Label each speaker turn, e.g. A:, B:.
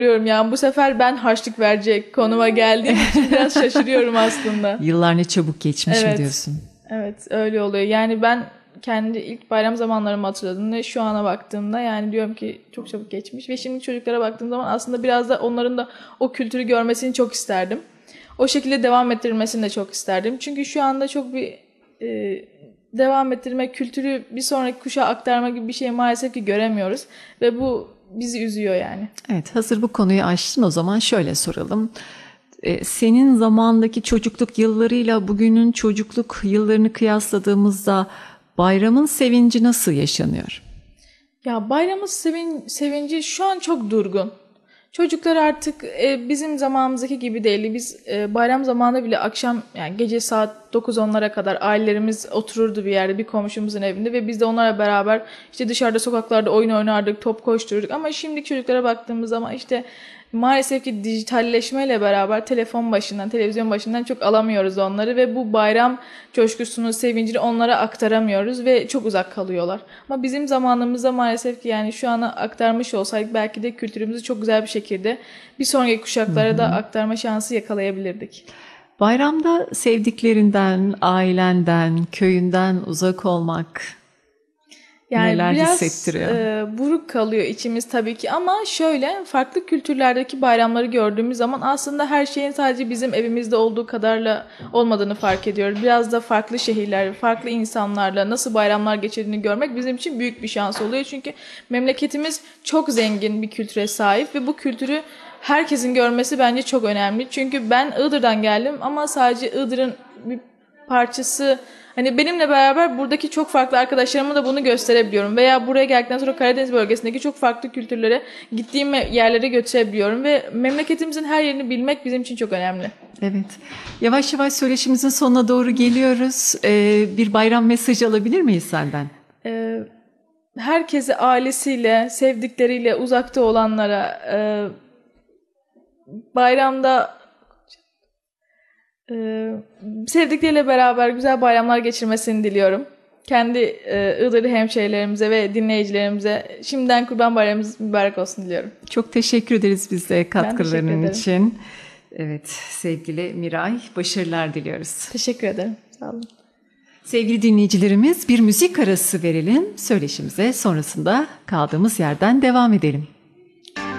A: Yani bu sefer ben harçlık verecek konuma geldiğim için biraz şaşırıyorum aslında.
B: Yıllar ne çabuk geçmiş mi
A: Evet,
B: diyorsun?
A: evet öyle oluyor. Yani ben kendi ilk bayram zamanlarımı hatırladım ve şu ana baktığımda yani diyorum ki çok çabuk geçmiş. Ve şimdi çocuklara baktığım zaman aslında biraz da onların da o kültürü görmesini çok isterdim. O şekilde devam ettirilmesini de çok isterdim. Çünkü şu anda çok bir devam ettirme, kültürü bir sonraki kuşağa aktarma gibi bir şey maalesef ki göremiyoruz. Ve bu bizi üzüyor yani.
B: Evet, hazır bu konuyu açtın, o zaman şöyle soralım. Senin zamandaki çocukluk yıllarıyla bugünün çocukluk yıllarını kıyasladığımızda bayramın sevinci nasıl yaşanıyor?
A: Ya bayramın sevinci şu an çok durgun. Çocuklar artık bizim zamanımızdaki gibi değil. Biz bayram zamanında bile akşam yani gece saat 9-10'lara kadar ailelerimiz otururdu bir yerde bir komşumuzun evinde ve biz de onlarla beraber işte dışarıda sokaklarda oyun oynardık, top koştururduk. Ama şimdiki çocuklara baktığımız zaman işte maalesef ki dijitalleşmeyle beraber telefon başından, televizyon başından çok alamıyoruz onları ve bu bayram coşkusunu, sevincini onlara aktaramıyoruz ve çok uzak kalıyorlar. Ama bizim zamanımızda maalesef ki yani şu ana aktarmış olsaydık belki de kültürümüzü çok güzel bir şekilde bir sonraki kuşaklara da aktarma şansı yakalayabilirdik.
B: Bayramda sevdiklerinden, ailenden, köyünden uzak olmak
A: Yani
B: neler
A: biraz
B: hissettiriyor?
A: buruk kalıyor içimiz tabii ki ama şöyle farklı kültürlerdeki bayramları gördüğümüz zaman aslında her şeyin sadece bizim evimizde olduğu kadarla olmadığını fark ediyoruz. Biraz da farklı şehirler, farklı insanlarla nasıl bayramlar geçirdiğini görmek bizim için büyük bir şans oluyor. Çünkü memleketimiz çok zengin bir kültüre sahip ve bu kültürü herkesin görmesi bence çok önemli. Çünkü ben Iğdır'dan geldim ama sadece Iğdır'ın bir parçası. Hani benimle beraber buradaki çok farklı arkadaşlarıma da bunu gösterebiliyorum. Veya buraya geldikten sonra Karadeniz bölgesindeki çok farklı kültürlere gittiğim yerlere götürebiliyorum. Ve memleketimizin her yerini bilmek bizim için çok önemli.
B: Evet. Yavaş yavaş söyleşimizin sonuna doğru geliyoruz. Bir bayram mesajı alabilir miyiz senden?
A: Herkese ailesiyle, sevdikleriyle, uzakta olanlara bayramda sevdikleriyle beraber güzel bayramlar geçirmesini diliyorum. Kendi Iğdırlı hemşehrilerimize ve dinleyicilerimize şimdiden Kurban Bayramımız mübarek olsun diliyorum.
B: Çok teşekkür ederiz bize
A: Ben teşekkür
B: katkılarının
A: ederim.
B: için. Evet, sevgili Miray, başarılar diliyoruz.
A: Teşekkür ederim. Sağ olun.
B: Sevgili dinleyicilerimiz, bir müzik arası verelim. Söyleşimize sonrasında kaldığımız yerden devam edelim.